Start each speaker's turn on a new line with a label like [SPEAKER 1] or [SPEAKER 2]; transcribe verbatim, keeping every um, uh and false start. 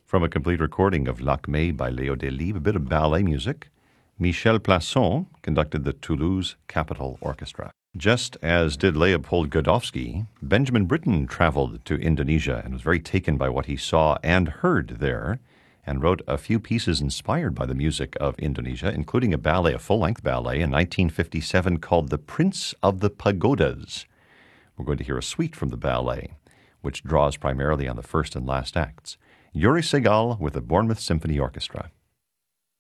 [SPEAKER 1] From a complete recording of Lakmé by Léo Delibes, a bit of ballet music, Michel Plasson conducted the Toulouse Capitol Orchestra. Just as did Leopold Godowsky, Benjamin Britten traveled to Indonesia and was very taken by what he saw and heard there, and wrote a few pieces inspired by the music of Indonesia, including a ballet, a full-length ballet in nineteen fifty-seven called The Prince of the Pagodas. We're going to hear a suite from the ballet, which draws primarily on the first and last acts. Yuri Segal with the Bournemouth Symphony Orchestra.